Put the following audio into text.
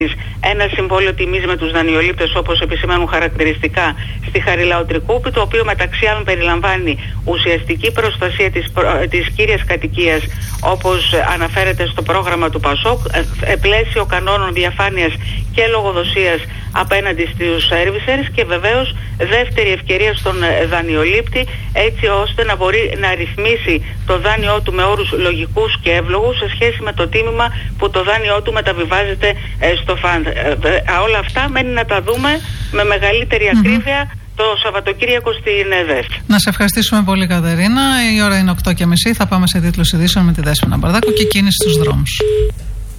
ένα συμβόλαιο τιμής με τους δανειολήπτες, όπως επισημαίνουν χαρακτηριστικά στη Χαριλάου Τρικούπη, το οποίο μεταξύ άλλων περιλαμβάνει ουσιαστική προστασία της κύριας κατοικίας, όπως αναφέρεται στο πρόγραμμα του ΠΑΣΟΚ, πλαίσιο κανόνων διαφάνειας και λογοδοσίας απέναντι στους servicers, και βεβαίως δεύτερη ευκαιρία στον δανειολήπτη, έτσι ώστε να μπορεί να ρυθμίσει το δάνειό του με όρους λογικούς και εύλογους σε σχέση με το τίμημα που το δάνειό του μεταβιβάζεται στο φαντ. Όλα αυτά μένει να τα δούμε με μεγαλύτερη ακρίβεια το Σαββατοκύριακο στην ΕΔΕΣ. Να σε ευχαριστήσουμε πολύ, Κατερίνα. Η ώρα είναι 8:30. Θα πάμε σε τίτλους ειδήσεων με τη Δέσποινα Μπαρδάκου και κίνηση στους δρόμους.